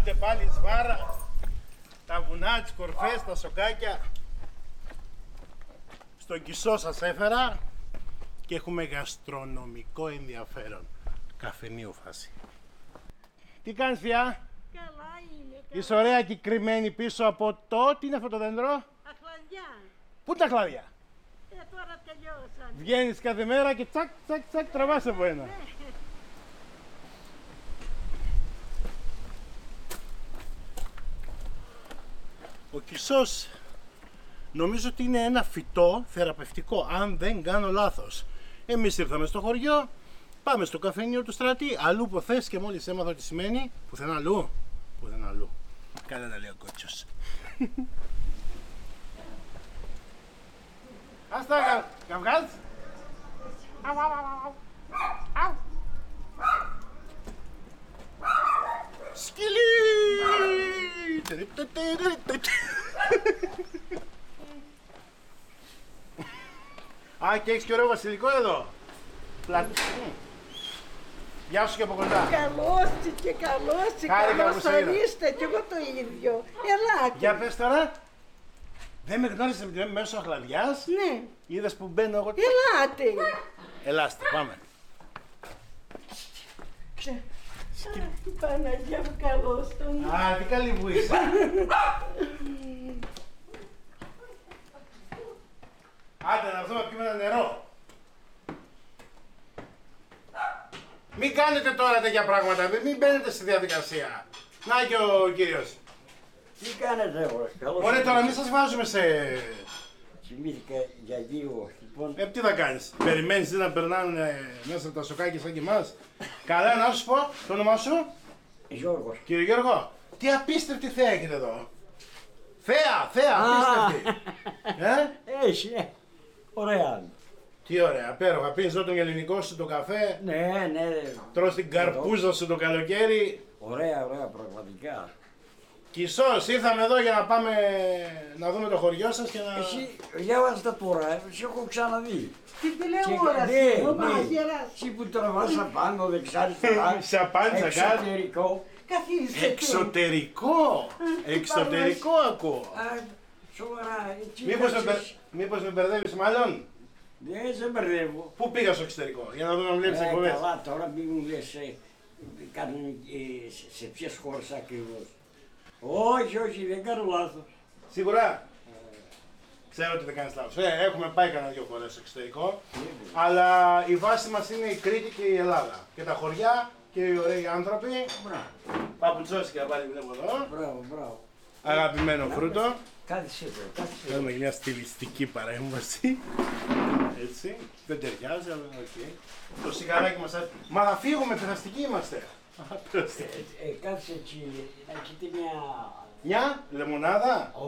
Άντε πάλι σβάρα. Τα βουνά, τις κορφές, τα σοκάκια. Στον Κισό σας έφερα και έχουμε γαστρονομικό ενδιαφέρον. Καφενείο φάση. Τι κάνεις, θεία? Καλά είναι. Είσαι ωραία και κρυμμένη πίσω από το... Τι είναι αυτό το δέντρο? Αχλαδιά. Πού είναι τα χλάδια? Τώρα τελειώσαν. Βγαίνεις κάθε μέρα και τσακ τσακ τσακ τραβάς από ένα. Ο Κισός νομίζω ότι είναι ένα φυτό θεραπευτικό, αν δεν κάνω λάθος. Εμείς ήρθαμε στο χωριό, πάμε στο καφενείο του Στρατή, αλλού που θες και μόλις έμαθα τι σημαίνει, πουθενά αλλού. Πουθενά αλλού. Καλά τα λέει ο κότσος. Άστα, καυγάς. Σκυλί! Α, και έχεις και ωραίο βασιλικό εδώ. Γεια σου και από κοντά. Καλώς και καλώς και Χάρηκα καλώς που σε είδα. ορίστε κι εγώ το ίδιο. Ελάτε. Για πες τώρα. Δεν με γνώρισες με τη μέσω αχλαδιάς. Ναι. Είδες που μπαίνω εγώ. Ελάτε. Ελάστε, πάμε. Παναγιά μου καλώς τον. Α, τι καλή που είσαι. Άντε να έρθουμε να πιούμε ένα νερό. Μην κάνετε τώρα τέτοια πράγματα, μην μπαίνετε στη διαδικασία. Να και ο κύριος. Τι κάνετε εγώ, καλώς Ωραία, τώρα μην ήρθατε. σας βάζουμε σε... Κοιμήθηκα για λίγο, λοιπόν. Τι θα κάνεις, περιμένεις να περνάνε μέσα από τα σοκάκια σαν και εμάς. Καλά, να σου πω, το όνομά σου. Γιώργος. Κύριε Γιώργο, τι απίστευτη θέα έχετε εδώ. Θέα, απίστευτη. Έχει, ωραία. Τι ωραία, απέροχα. Πίνεις εδώ τον ελληνικό σου το καφέ, Ναι, τρως την καρπούζα σου το καλοκαίρι. ωραία, πραγματικά. Κισός, ήρθαμε εδώ για να πάμε να δούμε το χωριό σας και να... Εσύ διάβαζα τώρα, σε έχω ξαναδεί. Την Και- τηλεόραση, ο ναι. μάγειρας. Εσύ που τραβάς απάνω, δεξιά-αριστερά. Σε απάντησα κάτι. Εξωτερικό. Καθίστε. Εξωτερικό ακούω. Α, σοβαρά, έτσι Μήπως με μπερδεύεις μάλλον. δεν σε μπερδεύω. Πού πήγα στο εξωτερικό, για να δούμε αν βλέπεις εκπομπές. Καλά, τώρα μην μου λες σε ποιες χώρες ακριβώς. Όχι, δεν κάνω λάθος. Σίγουρα. Ξέρω ότι δεν κάνεις λάθος. Έχουμε πάει κανένα 2 φορές στο εξωτερικό. Αλλά η βάση μας είναι η Κρήτη και η Ελλάδα. Και τα χωριά και οι ωραίοι άνθρωποι. Μπράβο, Παπουτσόσικα πάλι βλέπω εδώ. μπράβο. Αγαπημένο φρούτο. Κάθισε εδώ, Κάνουμε μια στιλιστική παρέμβαση. Έτσι. Δεν ταιριάζει, αλλά οκ. Το σιγαράκι μας άρεσε. Μα θα φύγουμε, περαστικοί είμαστε. Κάθισε έτσι, να έχετε μια... Μια λεμονάδα.